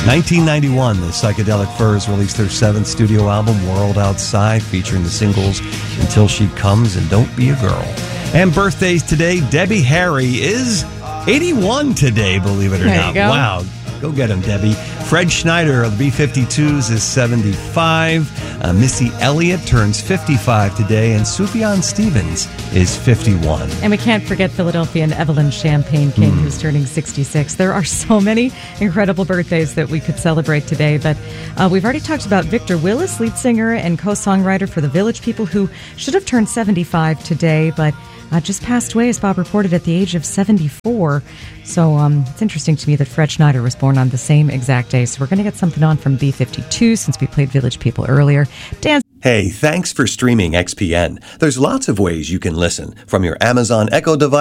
1991, the Psychedelic Furs released their 7th studio album, World Outside, featuring the singles Until She Comes and Don't Be a Girl. And birthdays today, Debbie Harry is 81 today, believe it or not. Go. Wow. Go get him, Debbie. Fred Schneider of the B-52s is 75. Missy Elliott turns 55 today, and Sufjan Stevens is 51. And we can't forget Philadelphian Evelyn Champagne King, who's turning 66. There are so many incredible birthdays that we could celebrate today, but we've already talked about Victor Willis, lead singer and co-songwriter for the Village People, who should have turned 75 today, but just passed away, as Bob reported, at the age of 74. So it's interesting to me that Fred Schneider was born on the same exact day. So we're going to get something on from B-52 since we played Village People earlier. Dan. Hey, thanks for streaming XPN. There's lots of ways you can listen, from your Amazon Echo device